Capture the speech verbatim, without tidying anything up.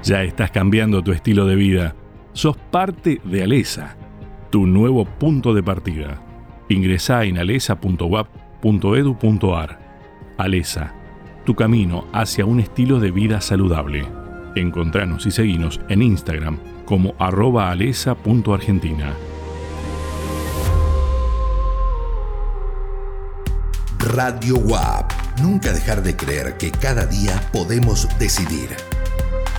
Ya estás cambiando tu estilo de vida. Sos parte de Alesa, tu nuevo punto de partida. Ingresá en alesa punto u a p punto e d u punto a r. Alesa, tu camino hacia un estilo de vida saludable. Encontranos y seguinos en Instagram como arroba alesa punto argentina. Radio W A P. Nunca dejar de creer que cada día podemos decidir.